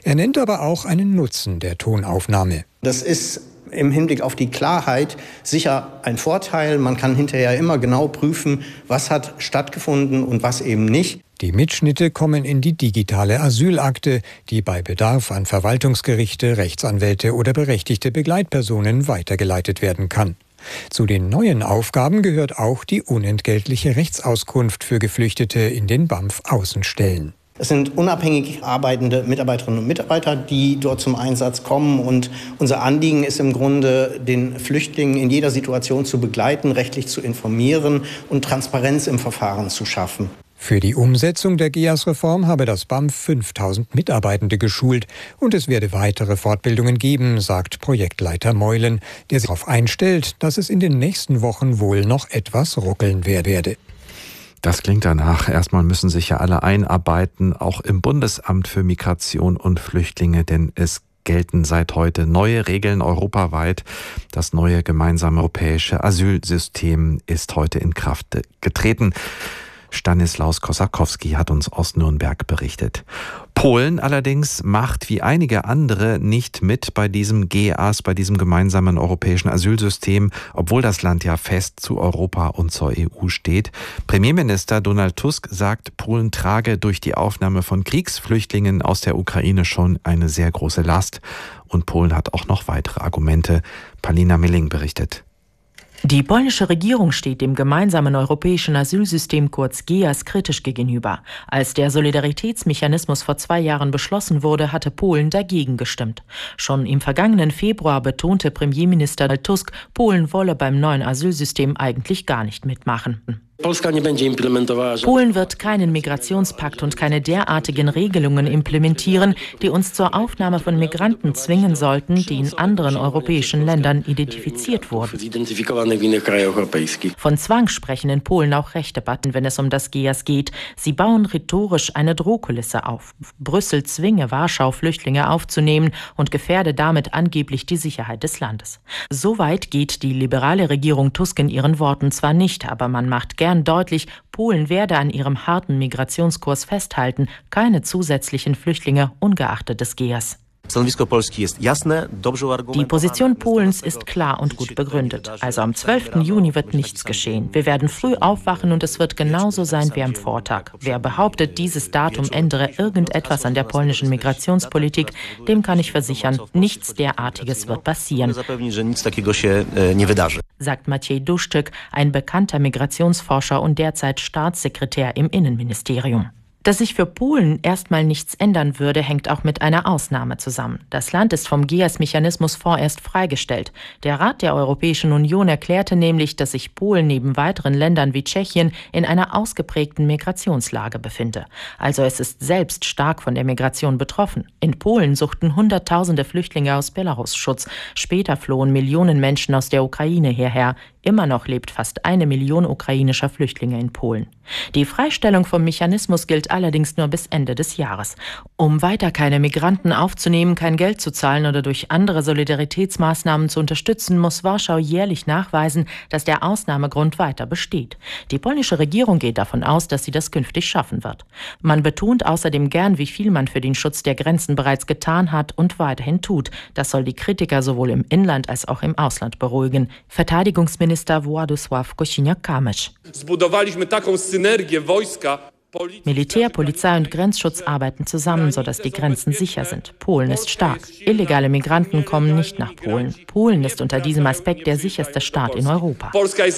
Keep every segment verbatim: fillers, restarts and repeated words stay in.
Er nennt aber auch einen Nutzen der Tonaufnahme. Das ist im Hinblick auf die Klarheit sicher ein Vorteil. Man kann hinterher immer genau prüfen, was hat stattgefunden und was eben nicht. Die Mitschnitte kommen in die digitale Asylakte, die bei Bedarf an Verwaltungsgerichte, Rechtsanwälte oder berechtigte Begleitpersonen weitergeleitet werden kann. Zu den neuen Aufgaben gehört auch die unentgeltliche Rechtsauskunft für Geflüchtete in den B A M F-Außenstellen. Es sind unabhängig arbeitende Mitarbeiterinnen und Mitarbeiter, die dort zum Einsatz kommen. Und unser Anliegen ist im Grunde, den Flüchtlingen in jeder Situation zu begleiten, rechtlich zu informieren und Transparenz im Verfahren zu schaffen. Für die Umsetzung der G E A S-Reform habe das B A M F fünftausend Mitarbeitende geschult und es werde weitere Fortbildungen geben, sagt Projektleiter Meulen, der sich darauf einstellt, dass es in den nächsten Wochen wohl noch etwas ruckeln werde. Das klingt danach. Erstmal müssen sich ja alle einarbeiten, auch im Bundesamt für Migration und Flüchtlinge, denn es gelten seit heute neue Regeln europaweit. Das neue gemeinsame europäische Asylsystem ist heute in Kraft getreten. Stanislaus Kosakowski hat uns aus Nürnberg berichtet. Polen allerdings macht wie einige andere nicht mit bei diesem G E A S, bei diesem gemeinsamen europäischen Asylsystem, obwohl das Land ja fest zu Europa und zur E U steht. Premierminister Donald Tusk sagt, Polen trage durch die Aufnahme von Kriegsflüchtlingen aus der Ukraine schon eine sehr große Last. Und Polen hat auch noch weitere Argumente. Palina Milling berichtet. Die polnische Regierung steht dem gemeinsamen europäischen Asylsystem kurz G E A S kritisch gegenüber. Als der Solidaritätsmechanismus vor zwei Jahren beschlossen wurde, hatte Polen dagegen gestimmt. Schon im vergangenen Februar betonte Premierminister Tusk, Polen wolle beim neuen Asylsystem eigentlich gar nicht mitmachen. Polen wird keinen Migrationspakt und keine derartigen Regelungen implementieren, die uns zur Aufnahme von Migranten zwingen sollten, die in anderen europäischen Ländern identifiziert wurden. Von Zwang sprechen in Polen auch rechte Parteien, wenn es um das G E A S geht. Sie bauen rhetorisch eine Drohkulisse auf. Brüssel zwinge Warschau, Flüchtlinge aufzunehmen und gefährde damit angeblich die Sicherheit des Landes. Soweit geht die liberale Regierung Tusk in ihren Worten zwar nicht, aber man macht gerne deutlich, Polen werde an ihrem harten Migrationskurs festhalten, keine zusätzlichen Flüchtlinge ungeachtet des G E A S. Die Position Polens ist klar und gut begründet. Also am zwölften Juni wird nichts geschehen. Wir werden früh aufwachen und es wird genauso sein wie am Vortag. Wer behauptet, dieses Datum ändere irgendetwas an der polnischen Migrationspolitik, dem kann ich versichern, nichts derartiges wird passieren, sagt Maciej Duszczyk, ein bekannter Migrationsforscher und derzeit Staatssekretär im Innenministerium. Dass sich für Polen erstmal nichts ändern würde, hängt auch mit einer Ausnahme zusammen. Das Land ist vom G E A S-Mechanismus vorerst freigestellt. Der Rat der Europäischen Union erklärte nämlich, dass sich Polen neben weiteren Ländern wie Tschechien in einer ausgeprägten Migrationslage befinde. Also es ist selbst stark von der Migration betroffen. In Polen suchten Hunderttausende Flüchtlinge aus Belarus Schutz. Später flohen Millionen Menschen aus der Ukraine hierher. Immer noch lebt fast eine Million ukrainischer Flüchtlinge in Polen. Die Freistellung vom Mechanismus gilt allerdings nur bis Ende des Jahres. Um weiter keine Migranten aufzunehmen, kein Geld zu zahlen oder durch andere Solidaritätsmaßnahmen zu unterstützen, muss Warschau jährlich nachweisen, dass der Ausnahmegrund weiter besteht. Die polnische Regierung geht davon aus, dass sie das künftig schaffen wird. Man betont außerdem gern, wie viel man für den Schutz der Grenzen bereits getan hat und weiterhin tut. Das soll die Kritiker sowohl im Inland als auch im Ausland beruhigen. Verteidigungsminister Władysław Kosiniak-Kamysz. Militär, Polizei und Grenzschutz arbeiten zusammen, sodass die Grenzen sicher sind. Polen ist stark. Illegale Migranten kommen nicht nach Polen. Polen ist unter diesem Aspekt der sicherste Staat in Europa.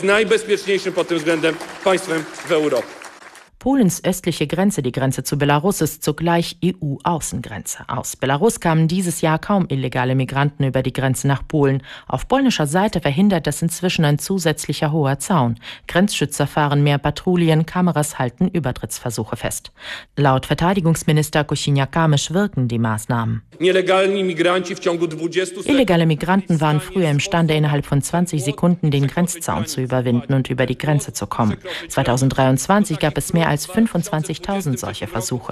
Polens östliche Grenze, die Grenze zu Belarus, ist zugleich E U-Außengrenze. Aus Belarus kamen dieses Jahr kaum illegale Migranten über die Grenze nach Polen. Auf polnischer Seite verhindert das inzwischen ein zusätzlicher hoher Zaun. Grenzschützer fahren mehr Patrouillen, Kameras halten Übertrittsversuche fest. Laut Verteidigungsminister Kosiniak-Kamysz wirken die Maßnahmen. Illegale Migranten waren früher imstande, innerhalb von zwanzig Sekunden den Grenzzaun zu überwinden und über die Grenze zu kommen. zweitausenddreiundzwanzig gab es mehr als fünfundzwanzigtausend solche Versuche.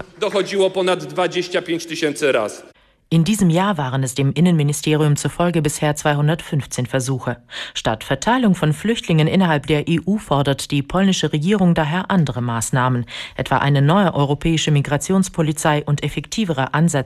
In diesem Jahr waren es dem Innenministerium zufolge bisher zweihundertfünfzehn Versuche. Statt Verteilung von Flüchtlingen innerhalb der E U fordert die polnische Regierung daher andere Maßnahmen, etwa eine neue europäische Migrationspolizei und effektivere Ansätze